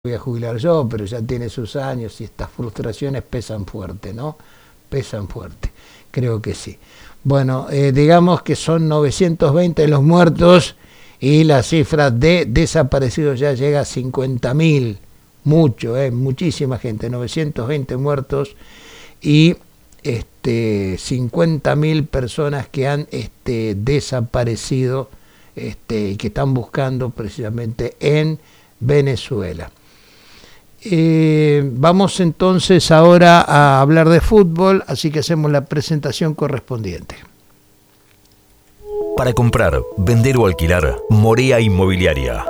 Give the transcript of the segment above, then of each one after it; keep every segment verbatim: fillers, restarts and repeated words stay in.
voy a jubilar yo, pero ya tiene sus años y estas frustraciones pesan fuerte, ¿no? Pesan fuerte, creo que sí. Bueno, eh, digamos que son novecientos veinte los muertos y la cifra de desaparecidos ya llega a cincuenta mil, mucho, eh, muchísima gente, novecientos veinte muertos y este, cincuenta mil personas que han este, desaparecido este, y que están buscando precisamente en Venezuela. Eh, vamos entonces ahora a hablar de fútbol, así que hacemos la presentación correspondiente. Para comprar, vender o alquilar, Morea Inmobiliaria.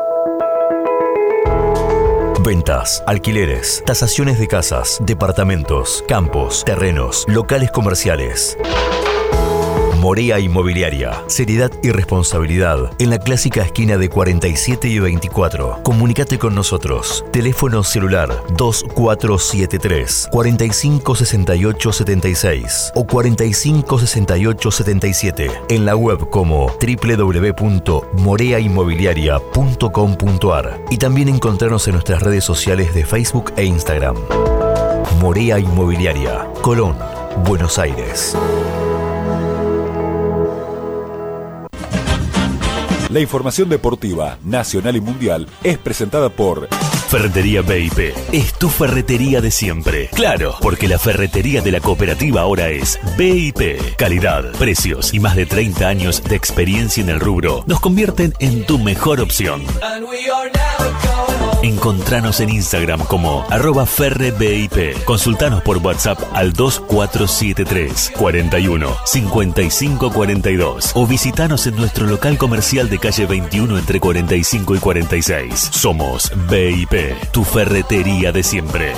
Ventas, alquileres, tasaciones de casas, departamentos, campos, terrenos, locales comerciales. Morea Inmobiliaria. Seriedad y responsabilidad en la clásica esquina de cuarenta y siete y veinticuatro. Comunícate con nosotros. Teléfono celular dos cuatro siete tres, cuatro cinco seis ocho siete seis o cuatro cinco seis ocho siete siete. En la web como doble u doble u doble u punto morea inmobiliaria punto com punto a r y también encontrarnos en nuestras redes sociales de Facebook e Instagram. Morea Inmobiliaria, Colón, Buenos Aires. La información deportiva, nacional y mundial, es presentada por Ferretería B I P. Es tu ferretería de siempre. Claro, porque la ferretería de la cooperativa ahora es B I P. Calidad, precios y más de treinta años de experiencia en el rubro nos convierten en tu mejor opción. Encontranos en Instagram como arroba ferrebip. Consultanos por WhatsApp al dos cuatro siete tres, cuarenta y uno, cincuenta y cinco cuarenta y dos o visitanos en nuestro local comercial de calle veintiuno entre cuarenta y cinco y cuarenta y seis. Somos B I P, tu ferretería de siempre.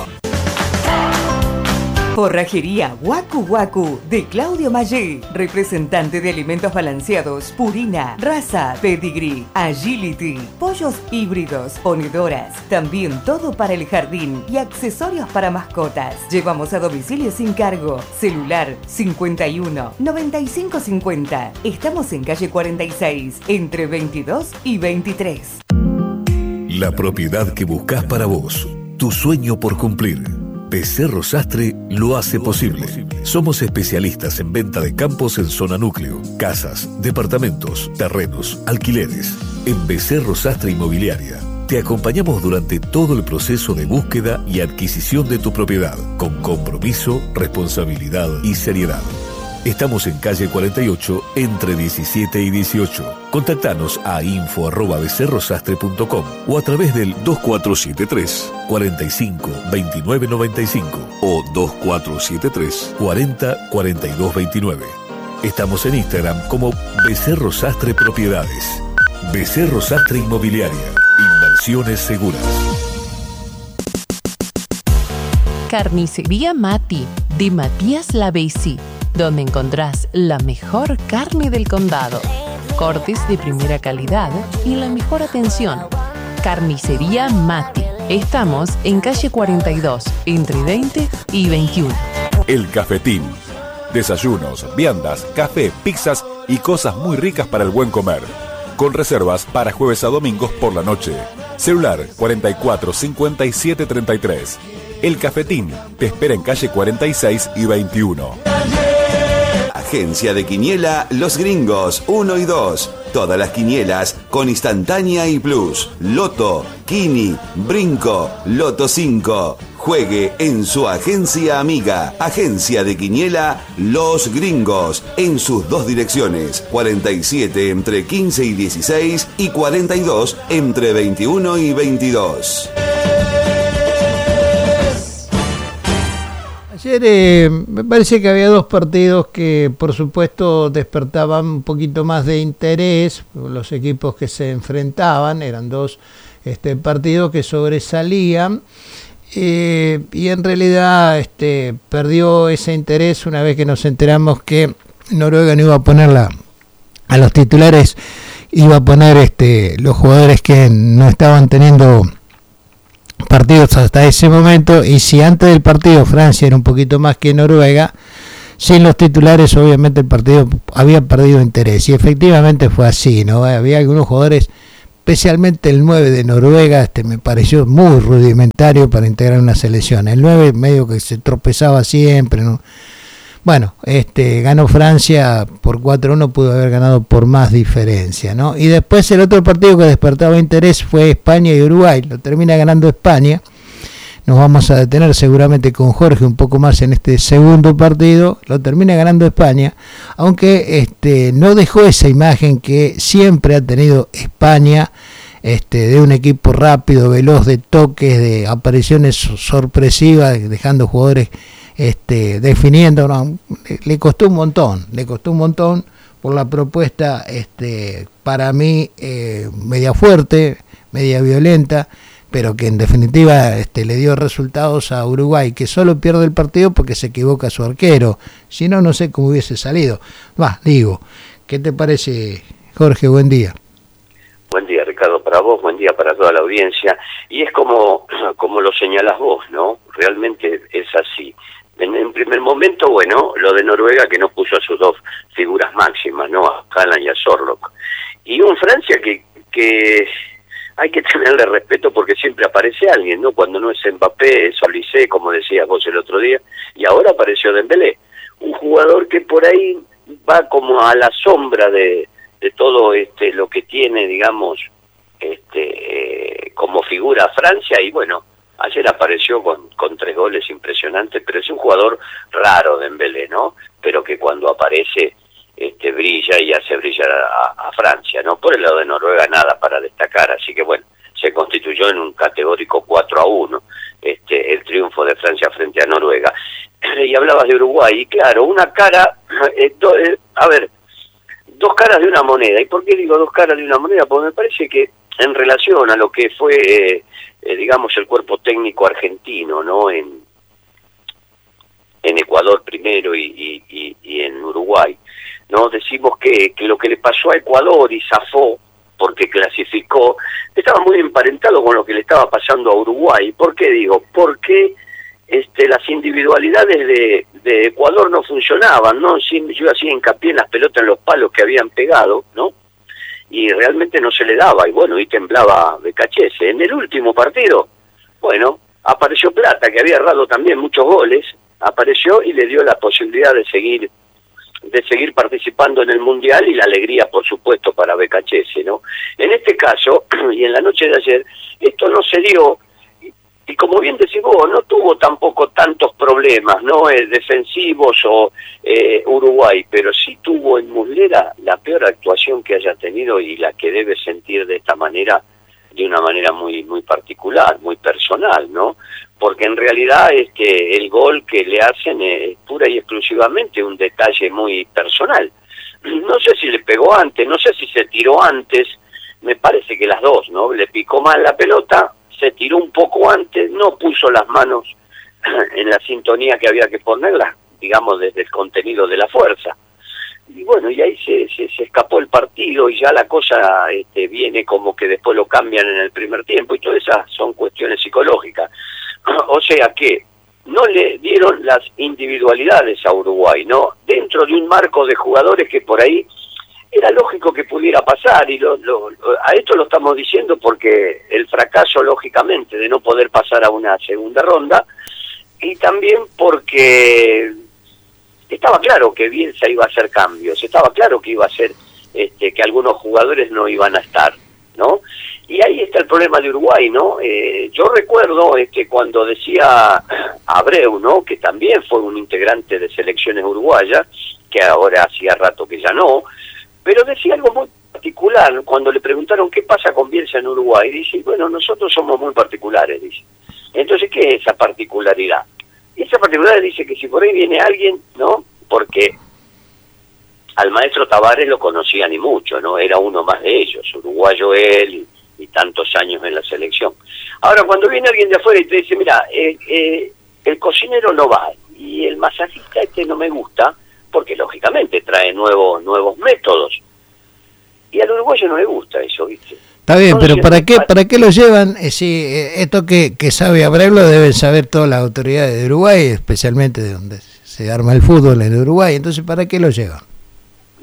Forrajería Waku Waku de Claudio Maggi, representante de alimentos balanceados, Purina, Raza, Pedigree, Agility, pollos híbridos, ponedoras, también todo para el jardín y accesorios para mascotas. Llevamos a domicilio sin cargo. Celular cincuenta y uno, noventa y cinco cincuenta. Estamos en calle cuarenta y seis, entre veintidós y veintitrés. La propiedad que buscas para vos, tu sueño por cumplir. Becerro Sastre lo hace posible. Somos especialistas en venta de campos en zona núcleo, casas, departamentos, terrenos, alquileres. En Becerro Sastre Inmobiliaria te acompañamos durante todo el proceso de búsqueda y adquisición de tu propiedad, con compromiso, responsabilidad y seriedad. Estamos en calle cuarenta y ocho, entre diecisiete y dieciocho. Contactanos a info arroba becerrosastre punto com o a través del dos cuatro siete tres, cuarenta y cinco, veintinueve noventa y cinco o dos cuatro siete tres, cuarenta, cuarenta y dos veintinueve. Estamos en Instagram como Becerro Sastre Propiedades. Becerro Sastre Inmobiliaria. Inversiones seguras. Carnicería Mati, de Matías Lavesi, donde encontrás la mejor carne del condado, cortes de primera calidad y la mejor atención. Carnicería Mati. Estamos en calle cuarenta y dos, entre veinte y veintiuno. El Cafetín. Desayunos, viandas, café, pizzas y cosas muy ricas para el buen comer. Con reservas para jueves a domingos por la noche. Celular cuarenta y cuatro, cincuenta y siete treinta y tres. El Cafetín te espera en calle cuarenta y seis y veintiuno. Agencia de Quiniela Los Gringos uno y dos. Todas las quinielas con instantánea y plus. Loto, Kini, Brinco, Loto cinco. Juegue en su agencia amiga. Agencia de Quiniela Los Gringos. En sus dos direcciones. cuarenta y siete entre quince y dieciséis y cuarenta y dos entre veintiuno y veintidós. Ayer eh, me parece que había dos partidos que por supuesto despertaban un poquito más de interés. Los equipos que se enfrentaban eran dos este, partidos que sobresalían eh, y en realidad este, perdió ese interés una vez que nos enteramos que Noruega no iba a poner la, a los titulares, iba a poner este, los jugadores que no estaban teniendo partidos hasta ese momento, y si antes del partido Francia era un poquito más que Noruega, sin los titulares obviamente el partido había perdido interés, y efectivamente fue así, ¿no? Había algunos jugadores especialmente el nueve de Noruega, este me pareció muy rudimentario para integrar una selección. El nueve medio que se tropezaba siempre, ¿no? Bueno, este ganó Francia por cuatro a uno, pudo haber ganado por más diferencia, ¿no? Y después el otro partido que despertaba interés fue España y Uruguay, lo termina ganando España. Nos vamos a detener seguramente con Jorge un poco más en este segundo partido, lo termina ganando España, aunque este no dejó esa imagen que siempre ha tenido España, este de un equipo rápido, veloz, de toques, de apariciones sorpresivas, dejando jugadores este definiendo, no, le, le costó un montón, le costó un montón por la propuesta, este para mí eh, media fuerte, media violenta, pero que en definitiva este, le dio resultados a Uruguay, que solo pierde el partido porque se equivoca su arquero, si no, no sé cómo hubiese salido. Va, digo, ¿qué te parece, Jorge? Buen día. Buen día, Ricardo, para vos, buen día para toda la audiencia, y es como, como lo señalás vos, ¿no? Realmente es así. En, en primer momento, bueno, lo de Noruega que no puso a sus dos figuras máximas, ¿no? A Haaland y a Zorlock. Y un Francia que... que hay que tenerle respeto porque siempre aparece alguien, ¿no? Cuando no es Mbappé, es Olise, como decías vos el otro día, y ahora apareció Dembélé, un jugador que por ahí va como a la sombra de, de todo este lo que tiene, digamos, este eh, como figura Francia, y bueno, ayer apareció con, con tres goles impresionantes, pero es un jugador raro Dembélé, ¿no? Pero que cuando aparece este brilla y hace brillar a, a Francia, ¿no? Por el lado de Noruega nada para destacar, así que bueno, se constituyó en un categórico cuatro a uno este el triunfo de Francia frente a Noruega. Y hablabas de Uruguay, y claro, una cara, eh, do, eh, a ver, dos caras de una moneda. ¿Y por qué digo dos caras de una moneda? Porque me parece que en relación a lo que fue, eh, eh, digamos, el cuerpo técnico argentino, ¿no? En, en Ecuador primero y, y, y, y en Uruguay, ¿no? Decimos que, que lo que le pasó a Ecuador y zafó porque clasificó, estaba muy emparentado con lo que le estaba pasando a Uruguay. ¿Por qué digo? Porque este, las individualidades de, de Ecuador no funcionaban, ¿no? Yo hacía hincapié en las pelotas en los palos que habían pegado, ¿no? Y realmente no se le daba, y bueno, y temblaba Becachese. En el último partido, bueno, apareció Plata, que había errado también muchos goles, apareció y le dio la posibilidad de seguir de seguir participando en el Mundial, y la alegría, por supuesto, para Becachese, ¿no? En este caso, y en la noche de ayer, esto no se dio, y, y como bien decís vos, no tuvo tampoco tantos problemas, ¿no? Eh, defensivos o eh, Uruguay, pero sí tuvo en Muslera la peor actuación que haya tenido, y la que debe sentir de esta manera, de una manera muy muy particular, muy personal, ¿no? Porque en realidad este el gol que le hacen es pura y exclusivamente un detalle muy personal. No sé si le pegó antes, no sé si se tiró antes, me parece que las dos, ¿no? Le picó mal la pelota, se tiró un poco antes, no puso las manos en la sintonía que había que ponerlas, digamos, desde el contenido de la fuerza. Y bueno, y ahí se, se, se escapó el partido, y ya la cosa este, viene como que después lo cambian en el primer tiempo, y todas esas son cuestiones psicológicas. O sea que no le dieron las individualidades a Uruguay, ¿no? Dentro de un marco de jugadores que por ahí era lógico que pudiera pasar, y lo, lo, a esto lo estamos diciendo porque el fracaso, lógicamente, de no poder pasar a una segunda ronda, y también porque estaba claro que Bielsa iba a hacer cambios, estaba claro que iba a ser este, que algunos jugadores no iban a estar, ¿no? Y ahí está el problema de Uruguay, ¿no? Eh, yo recuerdo este, cuando decía Abreu, ¿no? Que también fue un integrante de selecciones uruguayas, que ahora hacía rato que ya no, pero decía algo muy particular cuando le preguntaron qué pasa con Bielsa en Uruguay. Dice, bueno, nosotros somos muy particulares, dice. Entonces, ¿qué es esa particularidad? Y esa particularidad dice que si por ahí viene alguien, ¿no? Porque al maestro Tavares lo conocía ni mucho, ¿no? Era uno más de ellos, uruguayo él, y, y tantos años en la selección. Ahora, cuando viene alguien de afuera y te dice, mira, eh, eh, el cocinero no va, y el masajista este no me gusta, porque lógicamente trae nuevos nuevos métodos, y al uruguayo no le gusta eso, ¿viste? Está bien, pero ¿para qué para qué lo llevan? Eh, sí, eh, esto que, que sabe Abreu lo deben saber todas las autoridades de Uruguay, especialmente de donde se arma el fútbol en Uruguay. Entonces, ¿para qué lo llevan? Bueno, porque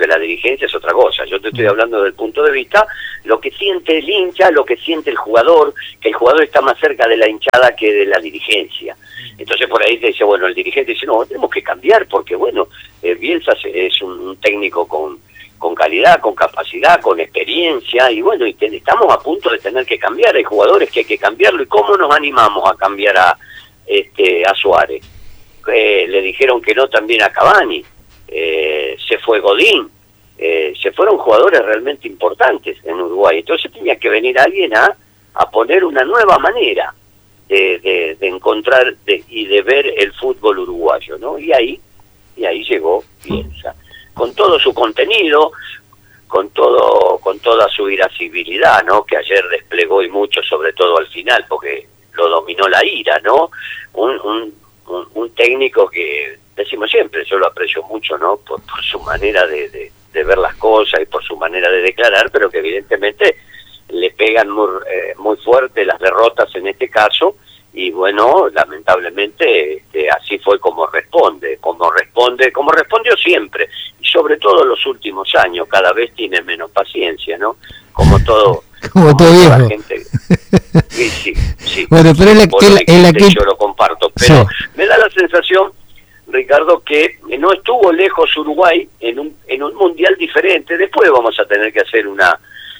la dirigencia es otra cosa. Yo te estoy hablando del punto de vista, lo que siente el hincha, lo que siente el jugador, que el jugador está más cerca de la hinchada que de la dirigencia. Entonces por ahí te dice, bueno, el dirigente dice, no, tenemos que cambiar, porque bueno, eh, Bielsa es un, un técnico con, con calidad, con capacidad, con experiencia, y bueno, y te, estamos a punto de tener que cambiar, hay jugadores que hay que cambiarlo, y ¿cómo nos animamos a cambiar a, este, a Suárez? Eh, le dijeron que no también a Cavani, eh, se fue Godín, eh, se fueron jugadores realmente importantes en Uruguay, entonces tenía que venir alguien a, a poner una nueva manera de, de, de encontrar de, y de ver el fútbol uruguayo, ¿no? Y ahí, y ahí llegó Bielsa, con todo su contenido, con todo, con toda su irascibilidad, ¿no? Que ayer desplegó y mucho, sobre todo al final, porque lo dominó la ira, ¿no? Un, un, un, un técnico que, decimos siempre, yo lo aprecio mucho, ¿no? Por, por su manera de, de, de ver las cosas y por su manera de declarar, pero que evidentemente le pegan muy, eh, muy fuerte las derrotas en este caso, y bueno, lamentablemente este, así fue como responde, como responde, como respondió siempre, y sobre todo en los últimos años, cada vez tiene menos paciencia, ¿no? Como todo, como, como todo viejo. Gente, sí, sí, sí, bueno, pero sí, el, el, el, el, yo lo comparto, pero sí. Me da la sensación, Ricardo, que no estuvo lejos Uruguay en un, en un mundial diferente. Después vamos a tener que hacer una...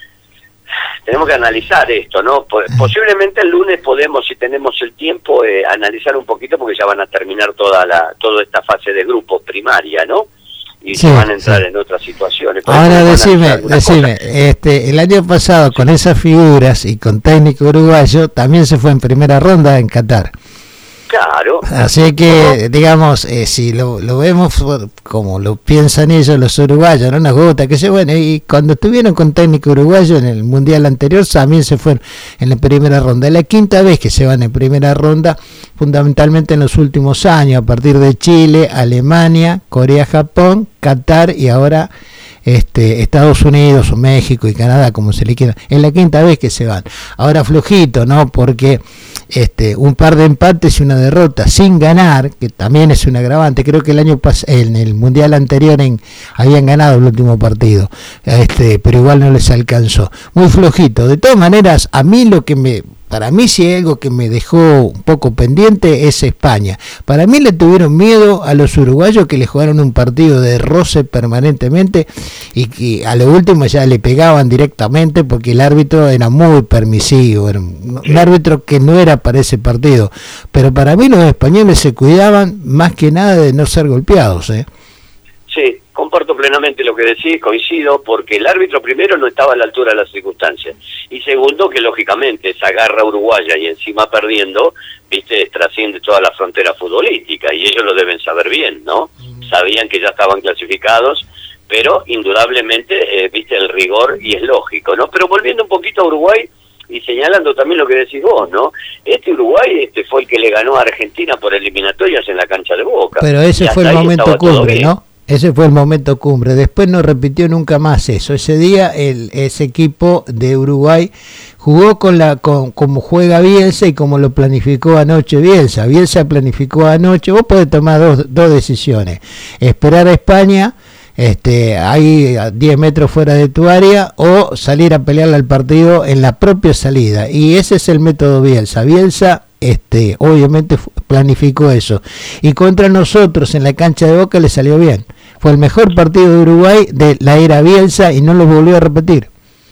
Tenemos que analizar esto, ¿no? Posiblemente el lunes podemos, si tenemos el tiempo, eh, analizar un poquito, porque ya van a terminar toda la toda esta fase de grupos primaria, ¿no? Y sí, se van a entrar sí. en otras situaciones. Por Ahora decime, decime, este, el año pasado con esas figuras y con técnico uruguayo también se fue en primera ronda en Qatar. Claro. Así que, digamos, eh, si lo, lo vemos como lo piensan ellos, los uruguayos, no nos gusta, que se bueno, y cuando estuvieron con técnico uruguayo en el mundial anterior también se fueron en la primera ronda. Es la quinta vez que se van en primera ronda, fundamentalmente en los últimos años, a partir de Chile, Alemania, Corea, Japón, Qatar y ahora este Estados Unidos o México y Canadá, como se le quiera. Es la quinta vez que se van. Ahora flojito, ¿no? Porque este un par de empates y una derrota sin ganar, que también es un agravante. Creo que el año pasado, en el mundial anterior, en, habían ganado el último partido, este pero igual no les alcanzó. Muy flojito. De todas maneras, a mí lo que me... Para mí, si hay algo que me dejó un poco pendiente, es España. Para mí le tuvieron miedo a los uruguayos, que le jugaron un partido de roce permanentemente y que a lo último ya le pegaban directamente porque el árbitro era muy permisivo, era un, un árbitro que no era para ese partido. Pero para mí los españoles se cuidaban más que nada de no ser golpeados, ¿eh? Sí, comparto plenamente lo que decís, coincido, porque el árbitro primero no estaba a la altura de las circunstancias, y segundo que lógicamente esa garra uruguaya y encima perdiendo, viste, trasciende toda la frontera futbolística, y ellos lo deben saber bien, ¿no? Sabían que ya estaban clasificados, pero indudablemente, eh, viste, el rigor, y es lógico, ¿no? Pero volviendo un poquito a Uruguay, y señalando también lo que decís vos, ¿no? Este Uruguay este fue el que le ganó a Argentina por eliminatorias en la cancha de Boca. Pero ese fue el momento cumbre, ¿no? Ese fue el momento cumbre. Después no repitió nunca más eso. Ese día el ese equipo de Uruguay jugó con la con como juega Bielsa y como lo planificó anoche Bielsa. Bielsa planificó anoche. Vos podés tomar dos, dos decisiones. Esperar a España, este, ahí a diez metros fuera de tu área, o salir a pelearle al partido en la propia salida. Y ese es el método Bielsa. Bielsa este obviamente planificó eso. Y contra nosotros en la cancha de Boca le salió bien. Fue el mejor partido de Uruguay de la era Bielsa y no lo volvió a repetir.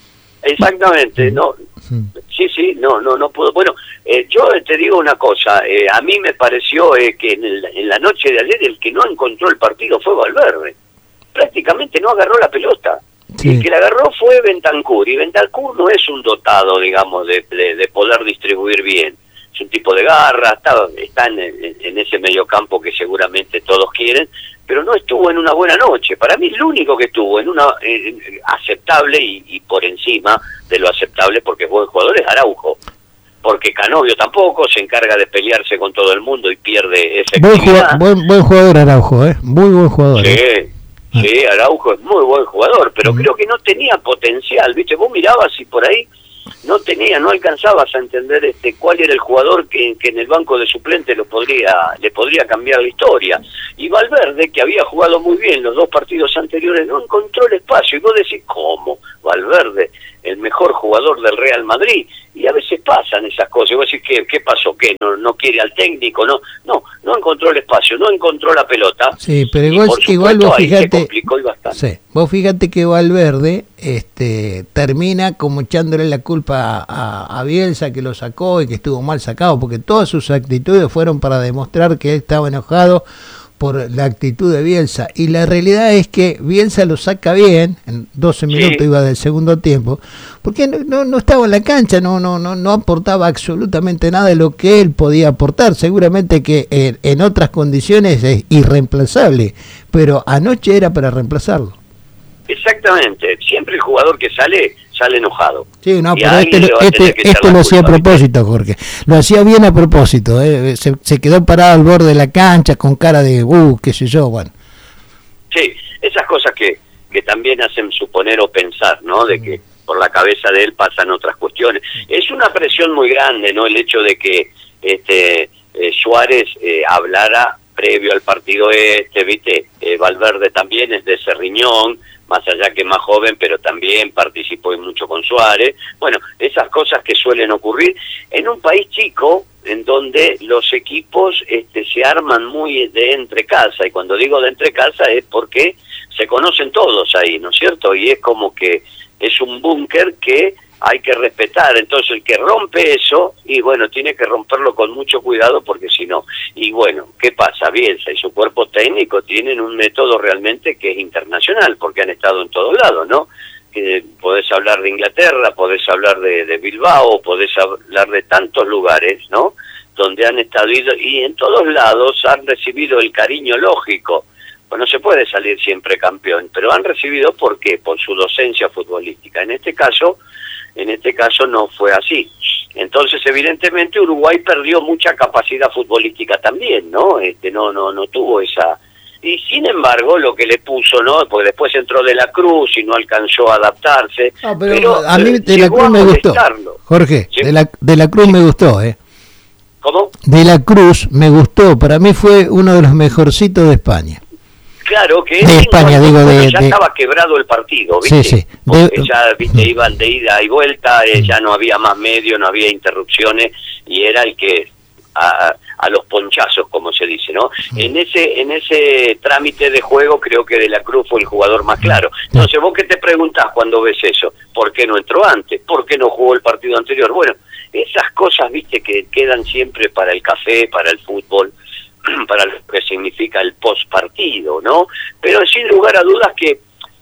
Exactamente, no, sí, sí, no, no, no puedo. Bueno, eh, yo te digo una cosa, eh, a mí me pareció eh, que en, el, en la noche de ayer el que no encontró el partido fue Valverde. Prácticamente no agarró la pelota. Sí. El que la agarró fue Bentancur, y Bentancur no es un dotado, digamos, de, de, de poder distribuir bien. Es un tipo de garra, está, está en, en, en ese mediocampo que seguramente todos quieren, pero no estuvo en una buena noche. Para mí el único que estuvo en una en, aceptable y, y por encima de lo aceptable, porque es buen jugador, es Araujo. Porque Canovio tampoco, se encarga de pelearse con todo el mundo y pierde efectividad. Buen, buen, buen jugador Araujo, ¿eh? Muy buen jugador. Sí, ¿eh? sí, Araujo es muy buen jugador, pero uh-huh. creo que no tenía potencial, ¿viste? Vos mirabas y por ahí no tenía, no alcanzabas a entender este cuál era el jugador que, que en el banco de suplentes lo podría, le podría cambiar la historia. Y Valverde, que había jugado muy bien los dos partidos anteriores, no encontró el espacio. Y vos decís, ¿cómo? Valverde, el mejor jugador del Real Madrid. Y a veces pasan esas cosas. Y vos decís, ¿qué, qué pasó? ¿Qué? ¿No, no quiere al técnico? No, no, no encontró el espacio, no encontró la pelota. Sí, pero igual, supuesto, igual vos fíjate, sí, vos fíjate que Valverde este, termina como echándole la culpa a, a, a Bielsa, que lo sacó y que estuvo mal sacado, porque todas sus actitudes fueron para demostrar que él estaba enojado por la actitud de Bielsa, y la realidad es que Bielsa lo saca bien, en doce minutos sí. Iba del segundo tiempo, porque no, no, no estaba en la cancha, no, no, no, no aportaba absolutamente nada de lo que él podía aportar, seguramente que en, en otras condiciones es irreemplazable, pero anoche era para reemplazarlo. Exactamente, siempre el jugador que sale, sale enojado. Sí, no, pero este, este, este lo hacía a propósito, Jorge. Lo hacía bien a propósito. ¿eh? Se, se quedó parado al borde de la cancha con cara de, uh, qué sé yo, bueno. Sí, esas cosas que, que también hacen suponer o pensar, ¿no? De que por la cabeza de él pasan otras cuestiones. Es una presión muy grande, ¿no? El hecho de que este eh, Suárez eh, hablara previo al partido este, ¿viste? Eh, Valverde también es de ese riñón, más allá que más joven, pero también participó mucho con Suárez. Bueno, esas cosas que suelen ocurrir en un país chico, en donde los equipos este, se arman muy de entre casa, y cuando digo de entre casa es porque se conocen todos ahí, ¿no es cierto? Y es como que es un búnker que hay que respetar, entonces el que rompe eso, y bueno, tiene que romperlo con mucho cuidado, porque si no, y bueno, ¿qué pasa? Bielsa y su cuerpo técnico tienen un método realmente que es internacional, porque han estado en todos lados, ¿no? Que podés hablar de Inglaterra, podés hablar de, de Bilbao, podés hablar de tantos lugares, ¿no? Donde han estado, y en todos lados han recibido el cariño lógico. Pues no se puede salir siempre campeón, pero han recibido, ¿por qué? Por su docencia futbolística. En este caso, en este caso no fue así. Entonces, evidentemente, Uruguay perdió mucha capacidad futbolística también, ¿no? Este, no, no, no tuvo esa. Y sin embargo, lo que le puso, ¿no? Porque después entró De la Cruz y no alcanzó a adaptarse. No, pero, pero a mí De la Cruz me gustó. Jorge, ¿sí? de, la, de la Cruz sí. me gustó, ¿eh? ¿Cómo? De la Cruz me gustó. Para mí fue uno de los mejorcitos de España. Claro que de España, digo, de, ya de... estaba quebrado el partido, ¿viste? Sí, sí. De... Ya, ¿viste? Iban de ida y vuelta, eh, ya no había más medio, no había interrupciones, y era el que a, a los ponchazos, como se dice, ¿no? Sí. En ese en ese trámite de juego creo que De la Cruz fue el jugador más claro. Entonces, vos qué te preguntás cuando ves eso, ¿por qué no entró antes? ¿Por qué no jugó el partido anterior? Bueno, esas cosas, ¿viste? Que quedan siempre para el café, para el fútbol, para lo que significa el postpartido, ¿no? Pero sin lugar a dudas que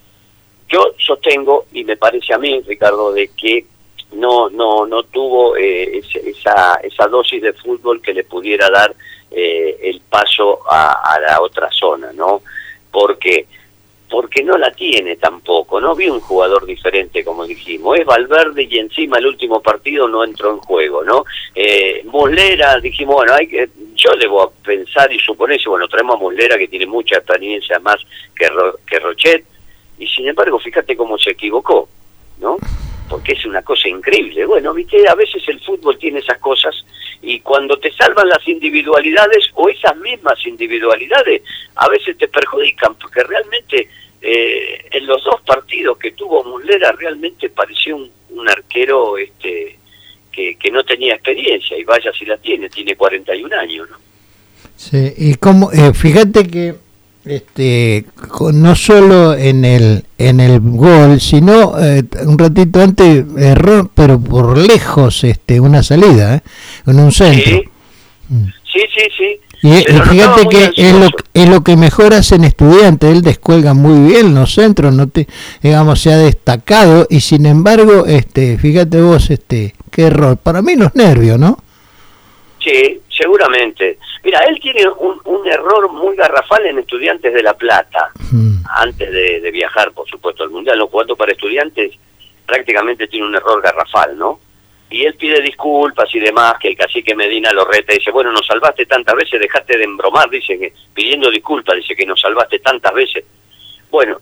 yo sostengo, y me parece a mí, Ricardo, de que no no no tuvo eh, esa esa dosis de fútbol que le pudiera dar eh, el paso a, a la otra zona, ¿no? Porque porque no la tiene tampoco, no vi un jugador diferente, como dijimos, es Valverde, y encima el último partido no entró en juego, ¿no? Eh, Muslera, dijimos, bueno, hay que, yo debo pensar y suponer, bueno, traemos a Muslera, que tiene mucha experiencia más que, Ro, que Rochet, y sin embargo, fíjate cómo se equivocó, ¿no? Porque es una cosa increíble. Bueno, viste, a veces el fútbol tiene esas cosas, y cuando te salvan las individualidades, o esas mismas individualidades, a veces te perjudican, porque realmente eh, en los dos partidos que tuvo Muslera realmente pareció un, un arquero este que, que no tenía experiencia, y vaya si la tiene, tiene cuarenta y un años, ¿no? Sí, y como, eh, fíjate que este no solo en el en el gol, sino eh, un ratito antes error, pero por lejos este una salida, ¿eh? En un centro. Sí, sí, sí, sí. Y, y fíjate que es lo, es lo que mejor hacen Estudiantes, él descuelga muy bien los centros, no te, digamos, se ha destacado, y sin embargo, este, fíjate vos, este, qué error, para mí los nervios, ¿no? Sí, seguramente. Mira, él tiene un, un error muy garrafal en Estudiantes de La Plata, hmm. antes de, de viajar, por supuesto, al Mundial, no jugando para Estudiantes, prácticamente tiene un error garrafal, ¿no? Y él pide disculpas y demás, que el cacique Medina lo reta y dice, bueno, nos salvaste tantas veces, dejaste de embromar, dice, que pidiendo disculpas, dice que nos salvaste tantas veces. Bueno,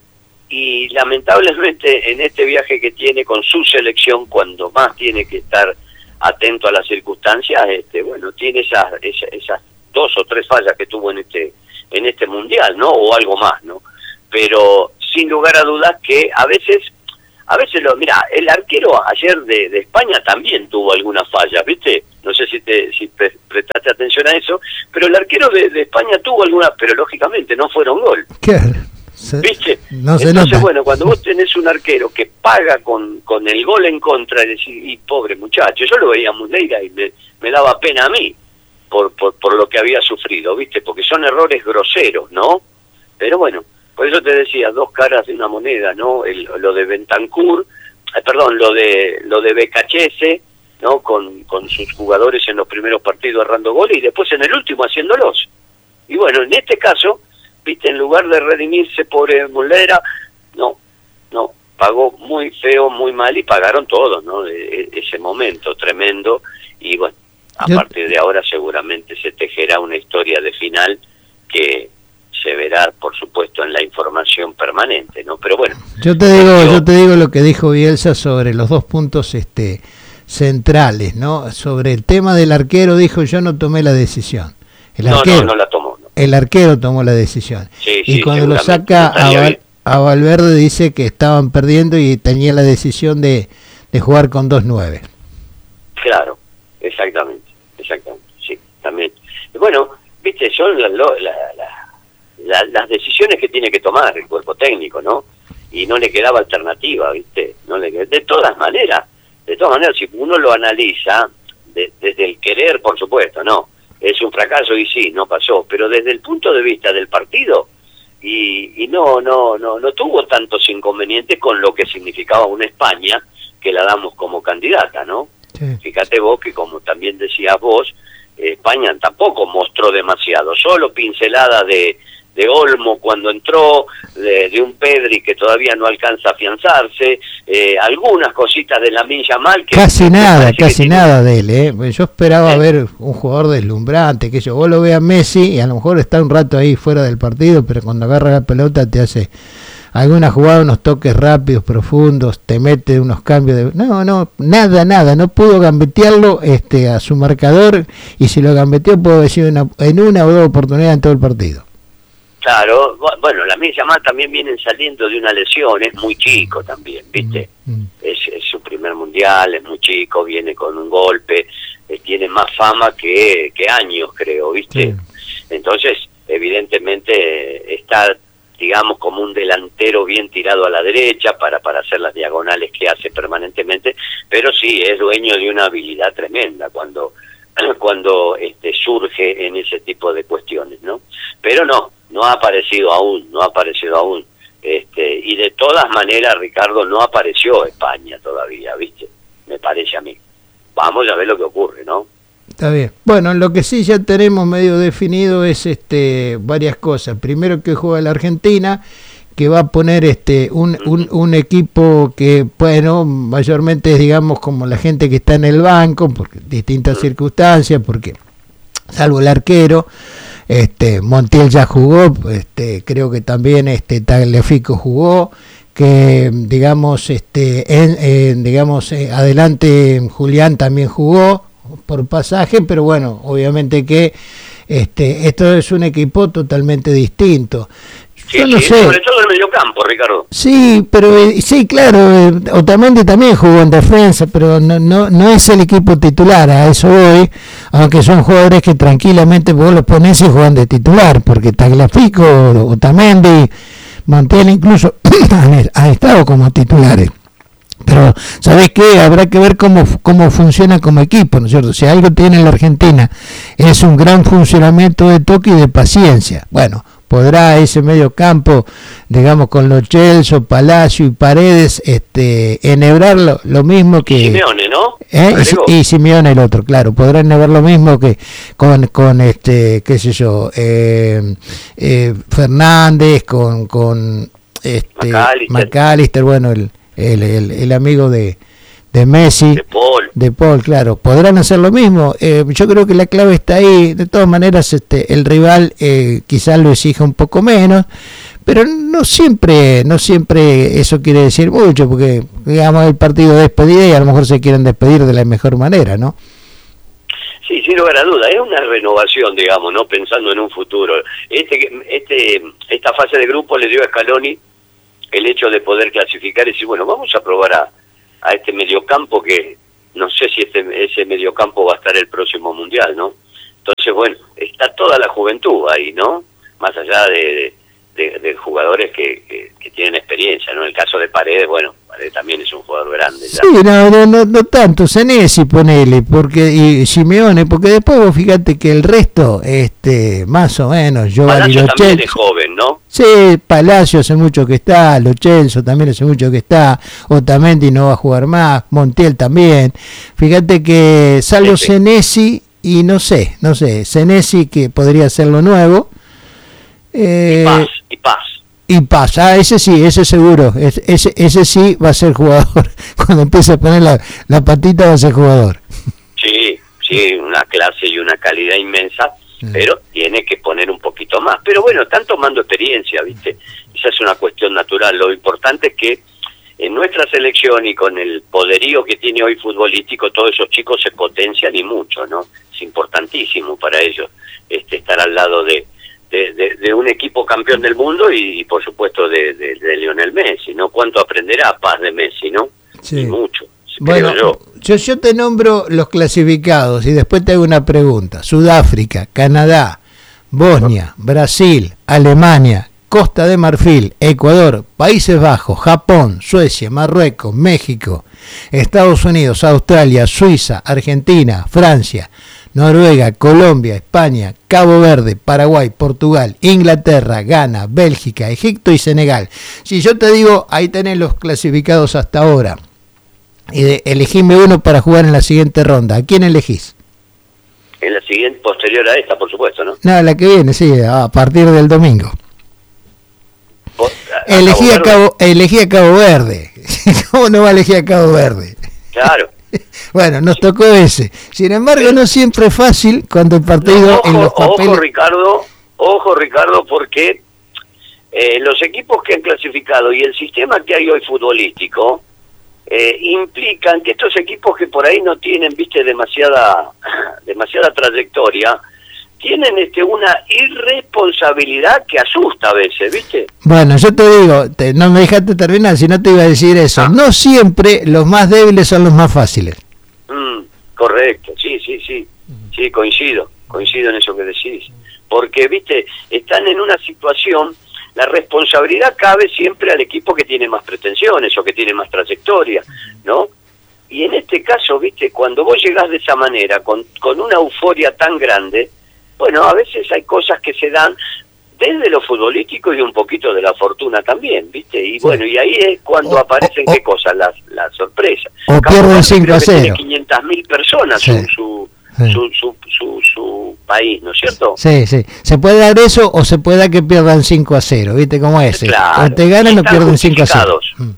y lamentablemente en este viaje que tiene con su selección, cuando más tiene que estar atento a las circunstancias, este, bueno, tiene esas, esas, esas dos o tres fallas que tuvo en este, en este mundial, ¿no? O algo más, ¿no? Pero sin lugar a dudas que a veces, a veces lo, mira, el arquero ayer de, de España también tuvo algunas fallas, ¿viste? No sé si te, si pre prestaste atención a eso, pero el arquero de, de España tuvo algunas, pero lógicamente no fueron gol. Claro. ¿Viste? No se Entonces, nota. bueno, cuando vos tenés un arquero que paga con, con el gol en contra, y decís, y pobre muchacho, yo lo veía a Muslera y me, me daba pena a mí por, por, por lo que había sufrido, ¿viste? Porque son errores groseros, ¿no? Pero bueno, por eso te decía, dos caras de una moneda, ¿no? El, lo de Bentancur, eh, perdón, lo de lo de Becachese, ¿no? Con, con sus jugadores en los primeros partidos errando goles y después en el último haciéndolos. Y bueno, en este caso, viste, en lugar de redimirse por eh, Muslera, no, no, pagó muy feo, muy mal y pagaron todos, ¿no? De, de ese momento tremendo y bueno, a Yo... partir de ahora seguramente se tejerá una historia de final que se verá, por supuesto, en la información permanente, ¿no? Pero bueno. Yo te digo, yo, yo te digo lo que dijo Bielsa sobre los dos puntos este centrales, ¿no? Sobre el tema del arquero, dijo, yo no tomé la decisión. El no, arquero, no, no la tomó. No. El arquero tomó la decisión. Sí, y sí, cuando lo saca a, Val, a Valverde dice que estaban perdiendo y tenía la decisión de, de jugar con dos nueve. Claro, exactamente, exactamente, sí, también. Y bueno, viste, son las, la, la, la, las decisiones que tiene que tomar el cuerpo técnico, ¿no? Y no le quedaba alternativa, viste, no le de todas maneras, de todas maneras, si uno lo analiza de, desde el querer, por supuesto, no, es un fracaso y sí, no pasó, pero desde el punto de vista del partido, y, y no, no, no, no tuvo tantos inconvenientes con lo que significaba una España que la damos como candidata, ¿no? Sí. Fíjate vos que, como también decías vos, España tampoco mostró demasiado, solo pincelada de, de Olmo cuando entró, de, de un Pedri que todavía no alcanza a afianzarse, eh, algunas cositas de Lamine Yamal que... Casi nada, casi tiene... nada de él, ¿eh? Yo esperaba ¿Eh? ver un jugador deslumbrante, que yo, vos lo veas Messi y a lo mejor está un rato ahí fuera del partido, pero cuando agarra la pelota te hace alguna jugada, unos toques rápidos, profundos, te mete unos cambios de... No, no, nada, nada, no pudo gambetearlo este, a su marcador, y si lo gambeteó pudo haber sido una, en una o dos oportunidades en todo el partido. Claro, bueno, la misma más también vienen saliendo de una lesión, es muy chico también, ¿viste? Mm, mm. Es, es su primer mundial, es muy chico, viene con un golpe, eh, tiene más fama que, que años, creo, ¿viste? Sí. Entonces, evidentemente, eh, está... digamos como un delantero bien tirado a la derecha para, para hacer las diagonales que hace permanentemente, pero sí, es dueño de una habilidad tremenda cuando, cuando este, surge en ese tipo de cuestiones, ¿no? Pero no, no ha aparecido aún, no ha aparecido aún. Este, y de todas maneras, Ricardo, no apareció España todavía, ¿viste? Me parece a mí. Vamos a ver lo que ocurre, ¿no? Está bien. Bueno, lo que sí ya tenemos medio definido es este varias cosas. Primero, que juega la Argentina, que va a poner este un, un, un equipo que, bueno, mayormente es, digamos, como la gente que está en el banco, por distintas circunstancias, porque salvo el arquero, este Montiel ya jugó, este creo que también este Tagliafico jugó, que digamos este en, en, digamos eh, adelante Julián también jugó por pasaje, pero bueno, obviamente que este esto es un equipo totalmente distinto. Sí, Yo no sí, sé. Sobre todo en el medio campo, Ricardo. Sí, pero eh, sí, claro, eh, Otamendi también jugó en defensa, pero no, no no es el equipo titular, a eso voy, aunque son jugadores que tranquilamente vos los ponés y juegan de titular, porque Tagliafico, Otamendi, Montiel incluso han estado como titulares. Pero, ¿sabés qué? Habrá que ver cómo cómo funciona como equipo, ¿no es cierto? Si algo tiene la Argentina es un gran funcionamiento de toque y de paciencia. Bueno, podrá ese medio campo, digamos, con Lo Celso, Palacio y Paredes, este, enhebrar lo, lo mismo que... Simeone, ¿no? ¿Eh? Y, y Simeone el otro, claro, podrá enhebrar lo mismo que con, con este, qué sé yo, eh, eh, Fernández, con, con este, McAllister. McAllister, bueno, el... El, el, el amigo de, de Messi, de Paul. de Paul, claro, podrán hacer lo mismo. Eh, yo creo que la clave está ahí. De todas maneras, este, el rival eh, quizás lo exija un poco menos, pero no siempre, no siempre eso quiere decir mucho, porque digamos el partido de despedida y a lo mejor se quieren despedir de la mejor manera, ¿no? Sí, sin lugar a duda, es una renovación, digamos, ¿no? Pensando en un futuro. Este, este, esta fase de grupo le dio a Scaloni el hecho de poder clasificar y decir, bueno, vamos a probar a, a este mediocampo que no sé si este, ese mediocampo va a estar el próximo mundial, ¿no? Entonces, bueno, está toda la juventud ahí, ¿no? Más allá de, de, de, de jugadores que, que, que tienen experiencia, ¿no? En el caso de Paredes, bueno, Paredes también es un jugador grande. Ya. Sí, no, no, no, no tanto, Senesi ponele, porque, y Simeone, porque después vos fíjate que el resto, este, más o menos, Giovanni Lo también es joven, ¿no? Sí, Palacio hace mucho que está, Lo Celso también hace mucho que está, Otamendi no va a jugar más, Montiel también. Fíjate que salvo sí, sí. Senesi, y no sé, no sé, Senesi que podría ser lo nuevo. Eh, y Paz, y Paz. Y Paz, ah, ese sí, ese seguro, ese, ese, ese sí va a ser jugador. Cuando empiece a poner la, la patita va a ser jugador. Sí, sí, una clase y una calidad inmensa, sí. Pero tiene que poner un poquito más. Pero bueno, están tomando experiencia, ¿viste? Esa es una cuestión natural. Lo importante es que en nuestra selección y con el poderío que tiene hoy futbolístico, todos esos chicos se potencian y mucho, ¿no? Es importantísimo para ellos este, estar al lado de, de, de, de un equipo campeón del mundo y, y por supuesto, de, de, de Lionel Messi, ¿no? ¿Cuánto aprenderá Paz de Messi, no? Sí. Y mucho. Bueno, yo. yo yo te nombro los clasificados y después te hago una pregunta. Sudáfrica, Canadá, Bosnia, Brasil, Alemania, Costa de Marfil, Ecuador, Países Bajos, Japón, Suecia, Marruecos, México, Estados Unidos, Australia, Suiza, Argentina, Francia, Noruega, Colombia, España, Cabo Verde, Paraguay, Portugal, Inglaterra, Ghana, Bélgica, Egipto y Senegal. Si yo te digo, ahí tenés los clasificados hasta ahora, y de, elegime uno para jugar en la siguiente ronda, ¿a quién elegís? En la siguiente, posterior a esta, por supuesto, ¿no? No, la que viene, sí, a partir del domingo. A elegí, Cabo a Cabo, elegí a Cabo Verde. ¿Cómo no va a elegir a Cabo Verde? Claro. Bueno, nos tocó ese. Sin embargo, no siempre es fácil cuando el partido no, ojo, en los papeles... Ojo, Ricardo, ojo, Ricardo, porque eh, los equipos que han clasificado y el sistema que hay hoy futbolístico eh, implican que estos equipos que por ahí no tienen, viste, demasiada, demasiada trayectoria, tienen este una irresponsabilidad que asusta a veces, ¿viste? Bueno, yo te digo, te, no me dejaste terminar, si no te iba a decir eso. Ah. No siempre los más débiles son los más fáciles. Mm, correcto, sí, sí, sí. Sí, coincido, coincido en eso que decís. Porque, ¿viste? Están en una situación, la responsabilidad cabe siempre al equipo que tiene más pretensiones o que tiene más trayectoria, ¿no? Y en este caso, ¿viste? Cuando vos llegás de esa manera, con, con una euforia tan grande, bueno, a veces hay cosas que se dan desde lo futbolístico y un poquito de la fortuna también, ¿viste? Y sí. Bueno, y ahí es cuando o, aparecen, o, ¿qué cosas? Las la sorpresas. O pierden cinco a cero. Tiene quinientas mil personas sí. su, su, sí. su, su, su, su país, ¿no es cierto? Sí, sí. Se puede dar eso o se puede dar que pierdan cinco a cero, ¿viste cómo es? Claro. O te ganan o pierden cinco a cero.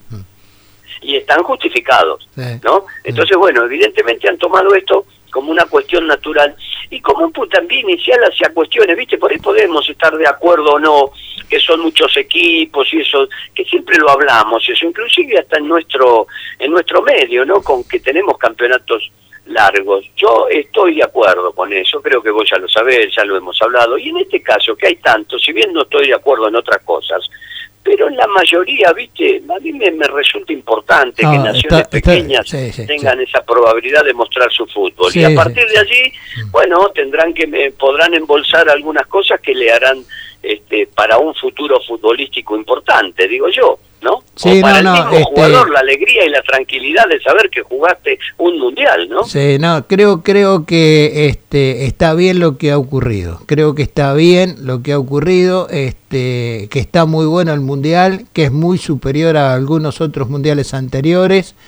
Y están justificados, sí. ¿no? Entonces, sí. bueno, evidentemente han tomado esto como una cuestión natural y como un puntapié inicial hacia cuestiones, ¿viste? Por ahí podemos estar de acuerdo o no, que son muchos equipos y eso, que siempre lo hablamos, eso inclusive hasta en nuestro en nuestro medio, ¿no? Con que tenemos campeonatos largos. Yo estoy de acuerdo con eso, creo que vos ya lo sabés, ya lo hemos hablado, y en este caso que hay tanto, si bien no estoy de acuerdo en otras cosas, pero en la mayoría, viste, a mí me, me resulta importante no, que naciones está, pequeñas está, sí, sí, tengan sí. esa probabilidad de mostrar su fútbol. Sí, y a partir sí, de allí, sí. bueno, tendrán que me, podrán embolsar algunas cosas que le harán este para un futuro futbolístico importante, digo yo, ¿no? Sí, o para no, el no, mismo este... jugador, la alegría y la tranquilidad de saber que jugaste un mundial, ¿no? Sí, no, creo creo que este está bien lo que ha ocurrido. Creo que está bien lo que ha ocurrido, este que está muy bueno el mundial, que es muy superior a algunos otros mundiales anteriores.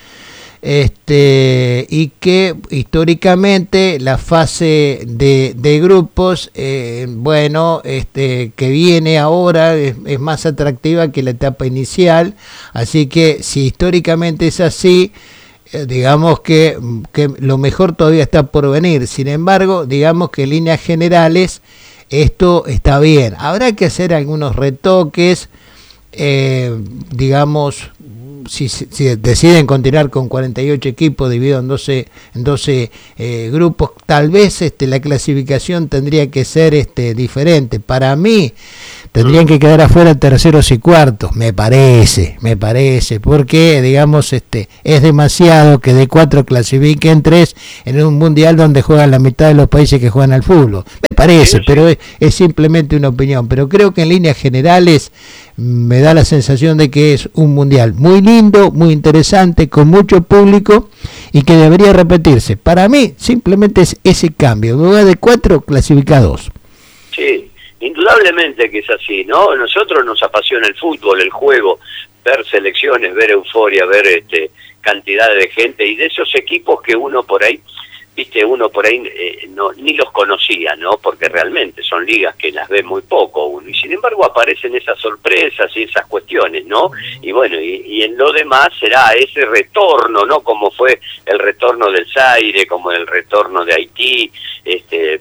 Este y que históricamente la fase de, de grupos eh, bueno este que viene ahora es, es más atractiva que la etapa inicial, así que si históricamente es así, eh, digamos que, que lo mejor todavía está por venir. Sin embargo, digamos que en líneas generales esto está bien. Habrá que hacer algunos retoques eh, digamos, si, si deciden continuar con cuarenta y ocho equipos divididos en doce, en doce eh, grupos, tal vez este, la clasificación tendría que ser este, diferente. Para mí, tendrían que quedar afuera terceros y cuartos, me parece, me parece, porque, digamos, este, es demasiado que de cuatro clasifiquen tres en un mundial donde juegan la mitad de los países que juegan al fútbol. Me parece, pero es, es simplemente una opinión. Pero creo que en líneas generales me da la sensación de que es un mundial muy lindo, muy interesante, con mucho público y que debería repetirse. Para mí, simplemente es ese cambio. En lugar de cuatro, clasifica dos. Sí. Indudablemente que es así, ¿no? A nosotros nos apasiona el fútbol, el juego, ver selecciones, ver euforia, ver este cantidad de gente y de esos equipos que uno por ahí, viste, uno por ahí eh, no ni los conocía, ¿no? Porque realmente son ligas que las ve muy poco uno y sin embargo aparecen esas sorpresas y esas cuestiones, ¿no? Y bueno, y, y en lo demás será ese retorno, ¿no? Como fue el retorno del Zaire, como el retorno de Haití, este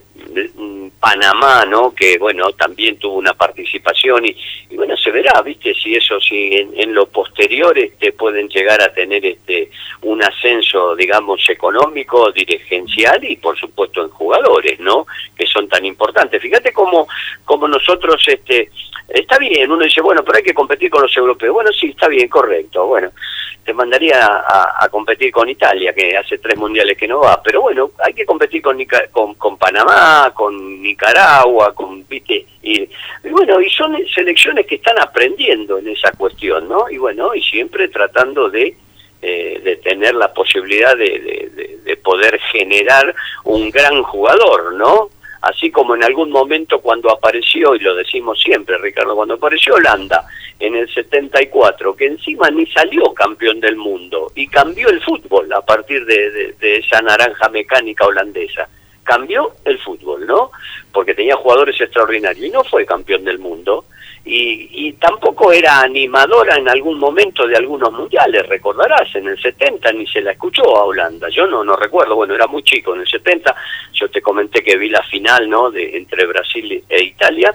Panamá, ¿no? Que bueno, también tuvo una participación y, y bueno, se verá, viste, si eso, si en, en lo posterior este pueden llegar a tener este un ascenso, digamos, económico, dirigencial y por supuesto en jugadores, ¿no? Que son tan importantes. Fíjate cómo, cómo nosotros, este, está bien, uno dice, bueno, pero hay que competir con los europeos. Bueno, sí, está bien, correcto, bueno, te mandaría a, a competir con Italia, que hace tres mundiales que no va, pero bueno, hay que competir con, con, con Panamá, con Nicaragua, con, viste, y, y bueno, y son selecciones que están aprendiendo en esa cuestión, ¿no? Y bueno, y siempre tratando de, eh, de tener la posibilidad de, de, de, de poder generar un gran jugador, ¿no? Así como en algún momento cuando apareció, y lo decimos siempre, Ricardo, cuando apareció Holanda en el setenta y cuatro, que encima ni salió campeón del mundo, y cambió el fútbol a partir de, de, de esa naranja mecánica holandesa. Cambió el fútbol, ¿no? Porque tenía jugadores extraordinarios, y no fue campeón del mundo, y, y tampoco era animadora en algún momento de algunos mundiales, recordarás, en el setenta ni se la escuchó a Holanda, yo no no recuerdo, bueno, era muy chico en el setenta, yo te comenté que vi la final, ¿no?, de entre Brasil e Italia,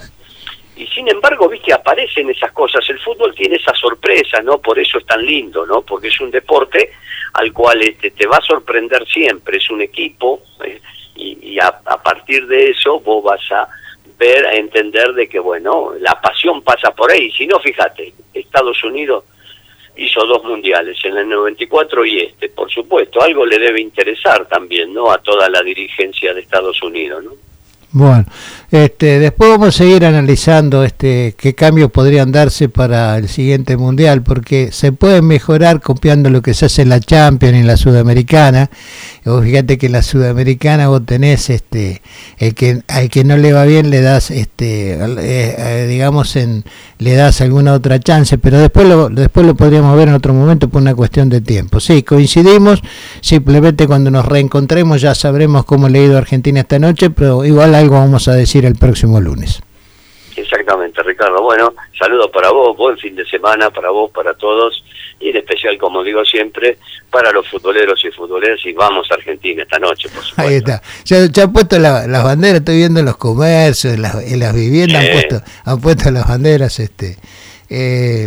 y sin embargo, viste, aparecen esas cosas, el fútbol tiene esa sorpresa, ¿no? Por eso es tan lindo, ¿no? Porque es un deporte al cual este, te va a sorprender siempre, es un equipo, ¿eh? y, y a, a partir de eso vos vas a ver, a entender de que, bueno, la pasión pasa por ahí. Si no, fíjate, Estados Unidos hizo dos mundiales, en el noventa y cuatro y este, por supuesto, algo le debe interesar también, ¿no?, a toda la dirigencia de Estados Unidos, ¿no? Bueno, este, después vamos a seguir analizando este qué cambios podrían darse para el siguiente mundial, porque se puede mejorar copiando lo que se hace en la Champions y en la Sudamericana. Y vos fíjate que en la Sudamericana vos tenés este el que al que no le va bien le das este eh, eh, digamos en le das alguna otra chance, pero después lo después lo podríamos ver en otro momento por una cuestión de tiempo. Sí, coincidimos, simplemente cuando nos reencontremos ya sabremos cómo le ha ido a Argentina esta noche, pero igual algo vamos a decir el próximo lunes. Exactamente, Ricardo. Bueno, saludos para vos, buen fin de semana para vos, para todos, y en especial, como digo siempre, para los futboleros y futboleras, y vamos a Argentina esta noche, por supuesto. Ahí está. Ya, ya han puesto la, las banderas, estoy viendo en los comercios, en las, en las viviendas, sí. han puesto han puesto las banderas, este eh,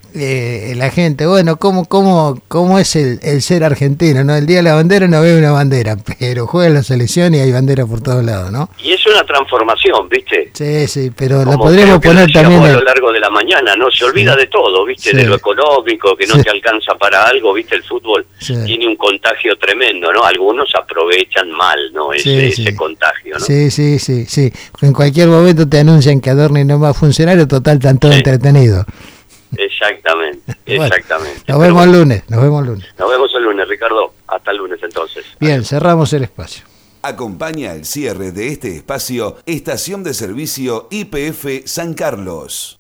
eh, la gente, bueno, ¿cómo cómo cómo es el, el ser argentino, ¿no? El día de la bandera no ve una bandera, pero juega la selección y hay bandera por todos lados, ¿no? Y es una transformación, ¿viste? Sí, sí, pero como lo podríamos poner también a lo largo de la mañana, ¿no? Se olvida sí. de todo, ¿viste? Sí. De lo económico, que no sí. te alcanza para algo, ¿viste? El fútbol sí. tiene un contagio tremendo, ¿no? Algunos aprovechan mal, ¿no? Ese, sí, sí. ese contagio, ¿no? Sí, sí, sí, sí. En cualquier momento te anuncian que Adorni no va a funcionar, o total, están todos sí. entretenidos. Exactamente, exactamente. Bueno, nos vemos el lunes, nos vemos el lunes. Nos vemos el lunes, Ricardo. Hasta el lunes entonces. Bien, Adiós. Cerramos el espacio. Acompaña el cierre de este espacio Estación de Servicio Y P F San Carlos.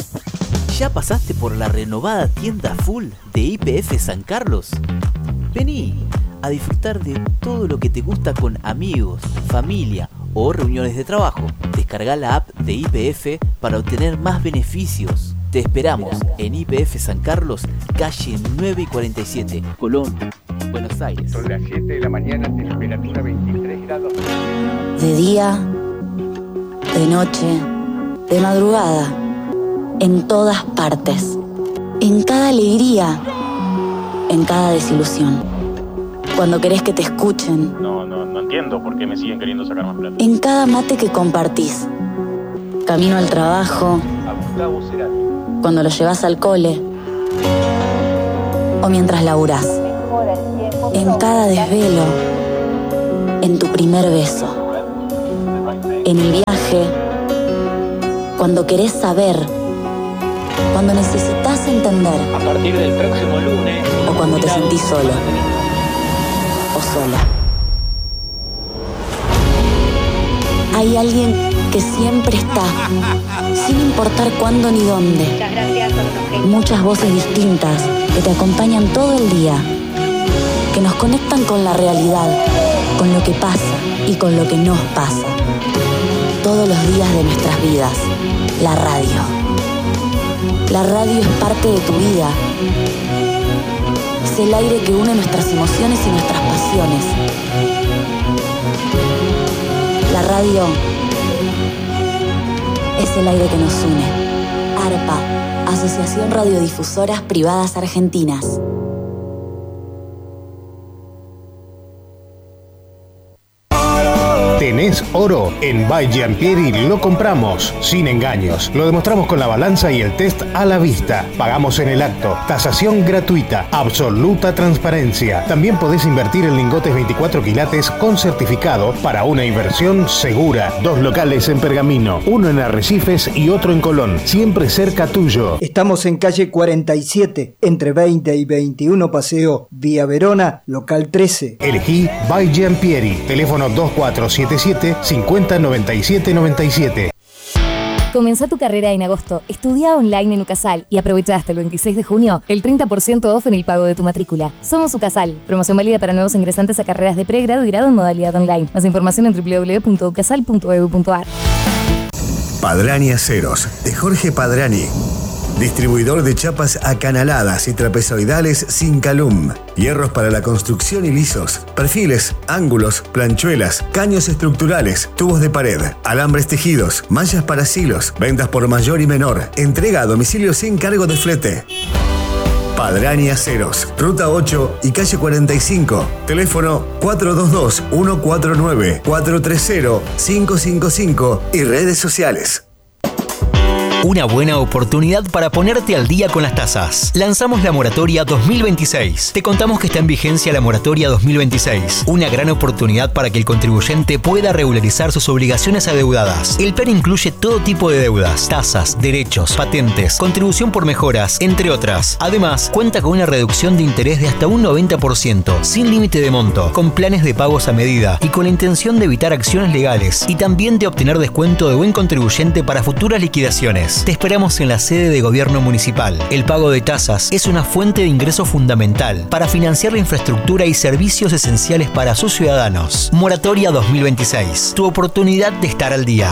¿Ya pasaste por la renovada tienda full de Y P F San Carlos? Vení a disfrutar de todo lo que te gusta con amigos, familia o reuniones de trabajo. Descarga la app de Y P F para obtener más beneficios. Te esperamos en Y P F San Carlos, calle nueve y cuarenta y siete, Colón, Buenos Aires. Son las siete de la mañana, temperatura veintitrés grados. De día, de noche, de madrugada. en todas partes, en cada alegría, en cada desilusión. Cuando querés que te escuchen. No, no, no entiendo por qué me siguen queriendo sacar más plata. En cada mate que compartís. Camino al trabajo. Cuando lo llevas al cole. O mientras laburás. En cada desvelo. En tu primer beso. En el viaje. Cuando querés saber. Cuando necesitas entender. A partir del próximo lunes. O cuando te sentís solo. O sola. Hay alguien que siempre está, sin importar cuándo ni dónde. Muchas voces distintas que te acompañan todo el día, que nos conectan con la realidad, con lo que pasa y con lo que nos pasa. Todos los días de nuestras vidas. La radio. La radio es parte de tu vida. Es el aire que une nuestras emociones y nuestras pasiones. La radio es el aire que nos une. ARPA, Asociación Radiodifusoras Privadas Argentinas. ¿Tenés oro? En By Giampieri lo compramos, sin engaños. Lo demostramos con la balanza y el test a la vista. Pagamos en el acto. Tasación gratuita. Absoluta transparencia. También podés invertir en lingotes veinticuatro quilates con certificado para una inversión segura. Dos locales en Pergamino, uno en Arrecifes y otro en Colón. Siempre cerca tuyo. Estamos en calle cuarenta y siete, entre veinte y veintiuno Paseo, Vía Verona, local trece. Elegí By Giampieri. Teléfono dos cuatro siete siete, cincuenta, noventa y siete, noventa y siete. Comenzá tu carrera en agosto. Estudia online en UCASAL y aprovecha hasta el veintiséis de junio el treinta por ciento off en el pago de tu matrícula. Somos UCASAL. Promoción válida para nuevos ingresantes a carreras de pregrado y grado en modalidad online. Más información en doble u doble u doble u punto ucasal punto e d u punto a r. Padrani Aceros, de Jorge Padrani. Distribuidor de chapas acanaladas y trapezoidales sin calum. Hierros para la construcción y lisos. Perfiles, ángulos, planchuelas, caños estructurales, tubos de pared, alambres tejidos, manchas para silos, ventas por mayor y menor. Entrega a domicilio sin cargo de flete. Padrani Aceros, Ruta ocho y calle cuarenta y cinco. Teléfono cuatro dos dos, uno cuatro nueve, cuatro tres cero, cinco cinco cinco y redes sociales. Una buena oportunidad para ponerte al día con las tasas. Lanzamos la moratoria dos mil veintiséis. Te contamos que está en vigencia la moratoria dos mil veintiséis. Una gran oportunidad para que el contribuyente pueda regularizar sus obligaciones adeudadas. El plan incluye todo tipo de deudas, tasas, derechos, patentes, contribución por mejoras, entre otras. Además, cuenta con una reducción de interés de hasta un noventa por ciento, sin límite de monto, con planes de pagos a medida y con la intención de evitar acciones legales y también de obtener descuento de buen contribuyente para futuras liquidaciones. Te esperamos en la sede de gobierno municipal. El pago de tasas es una fuente de ingreso fundamental para financiar la infraestructura y servicios esenciales para sus ciudadanos. Moratoria dos mil veintiséis. Tu oportunidad de estar al día.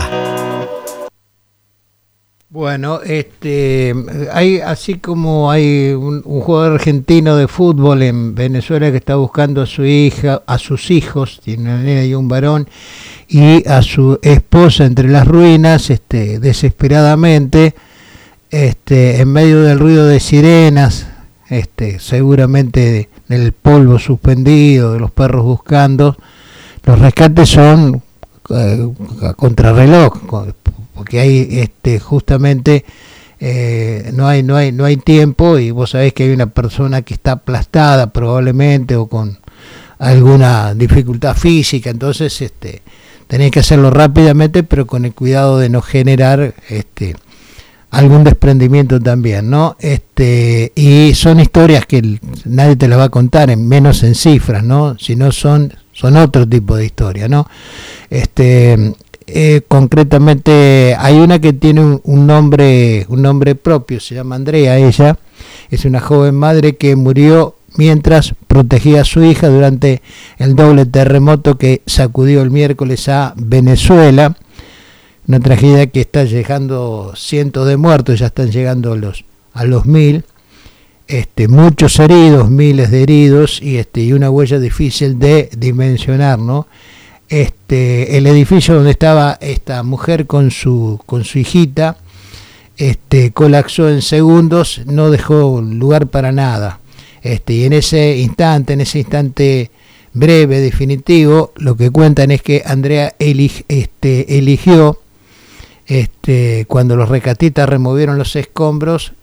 Bueno, este, hay así como hay un, un jugador argentino de fútbol en Venezuela que está buscando a su hija, a sus hijos, tiene una nena y un varón, y a su esposa entre las ruinas, este, desesperadamente, este, en medio del ruido de sirenas, este, seguramente del polvo suspendido, de los perros buscando. Los rescates son eh, a contrarreloj, porque hay este justamente eh, no hay no hay no hay tiempo, y vos sabés que hay una persona que está aplastada probablemente o con alguna dificultad física, entonces este tenés que hacerlo rápidamente, pero con el cuidado de no generar este algún desprendimiento también, ¿no? Este, y son historias que nadie te las va a contar, en menos en cifras, ¿no? Sino son son otro tipo de historias, ¿no? Este Eh, concretamente hay una que tiene un, un nombre un nombre propio, se llama Andrea. Ella es una joven madre que murió mientras protegía a su hija durante el doble terremoto que sacudió el miércoles a Venezuela, una tragedia que está llegando cientos de muertos, ya están llegando a los a los mil, este muchos heridos, miles de heridos, y este y una huella difícil de dimensionar, ¿no? Este, el edificio donde estaba esta mujer con su con su hijita este, colapsó en segundos, no dejó lugar para nada. Este, y en ese instante, en ese instante breve, definitivo, lo que cuentan es que Andrea elig, este, eligió, este, cuando los rescatistas removieron los escombros,